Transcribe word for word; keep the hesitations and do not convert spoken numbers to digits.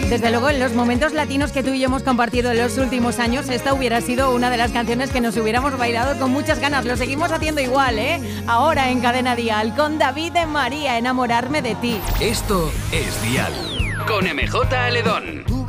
Desde luego, en los momentos latinos que tú y yo hemos compartido en los últimos años, esta hubiera sido una de las canciones que nos hubiéramos bailado con muchas ganas. Lo seguimos haciendo igual, ¿eh? Ahora en Cadena Dial, con David de María, Enamorarme de ti. Esto es Dial, con M J Aledón.